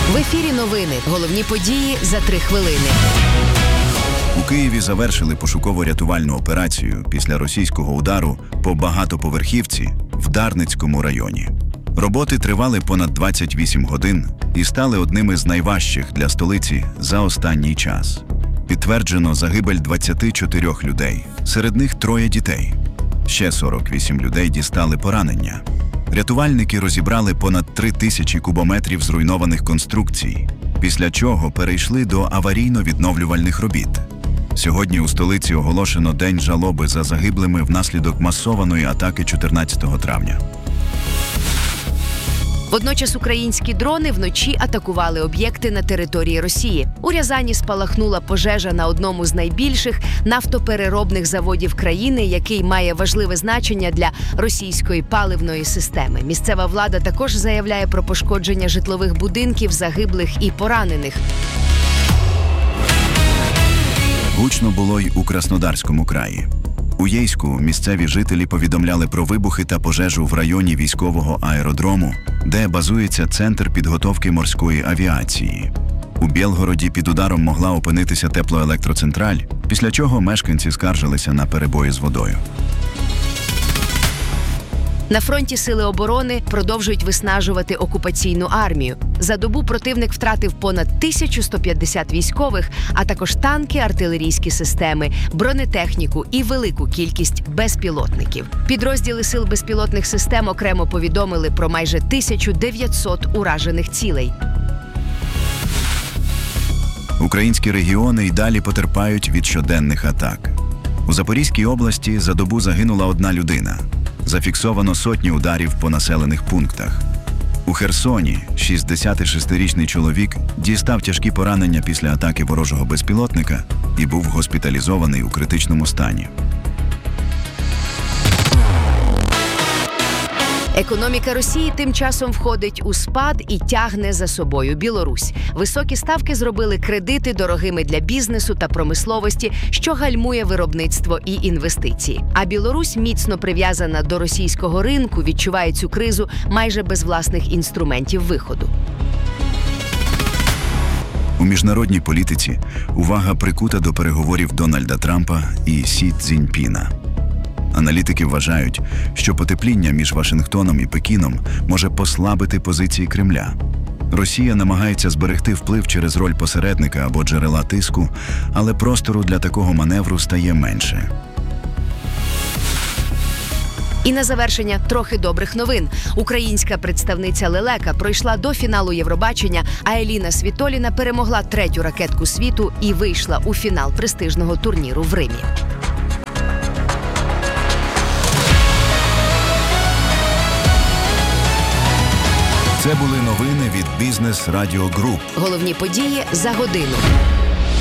В ефірі новини. Головні події за 3 хвилини. У Києві завершили пошуково-рятувальну операцію після російського удару по багатоповерхівці в Дарницькому районі. Роботи тривали понад 28 годин і стали одними з найважчих для столиці за останній час. Підтверджено загибель 24 людей, серед них 3 дітей. Ще 48 людей дістали поранення. Рятувальники розібрали понад 3000 кубометрів зруйнованих конструкцій, після чого перейшли до аварійно-відновлювальних робіт. Сьогодні у столиці оголошено День жалоби за загиблими внаслідок масованої атаки 14 травня. Водночас українські дрони вночі атакували об'єкти на території Росії. У Рязані спалахнула пожежа на одному з найбільших нафтопереробних заводів країни, який має важливе значення для російської паливної системи. Місцева влада також заявляє про пошкодження житлових будинків, загиблих і поранених. Гучно було й у Краснодарському краї. У Єйську місцеві жителі повідомляли про вибухи та пожежу в районі військового аеродрому, де базується Центр підготовки морської авіації. У Білгороді під ударом могла опинитися теплоелектроцентраль, після чого мешканці скаржилися на перебої з водою. На фронті Сили оборони продовжують виснажувати окупаційну армію. За добу противник втратив понад 1150 військових, а також танки, артилерійські системи, бронетехніку і велику кількість безпілотників. Підрозділи Сил безпілотних систем окремо повідомили про майже 1900 уражених цілей. Українські регіони й далі потерпають від щоденних атак. У Запорізькій області за добу загинула 1 людина. Зафіксовано сотні ударів по населених пунктах. У Херсоні 66-річний чоловік дістав тяжкі поранення після атаки ворожого безпілотника і був госпіталізований у критичному стані. Економіка Росії тим часом входить у спад і тягне за собою Білорусь. Високі ставки зробили кредити дорогими для бізнесу та промисловості, що гальмує виробництво і інвестиції. А Білорусь, міцно прив'язана до російського ринку, відчуває цю кризу майже без власних інструментів виходу. У міжнародній політиці увага прикута до переговорів Дональда Трампа і Сі Цзіньпіна. Аналітики вважають, що потепління між Вашингтоном і Пекіном може послабити позиції Кремля. Росія намагається зберегти вплив через роль посередника або джерела тиску, але простору для такого маневру стає менше. І на завершення трохи добрих новин. Українська представниця лелека пройшла до фіналу Євробачення, а Еліна Світоліна перемогла 3-ю ракетку світу і вийшла у фінал престижного турніру в Римі. Це були новини від Бізнес Радіо Груп. Головні події за годину.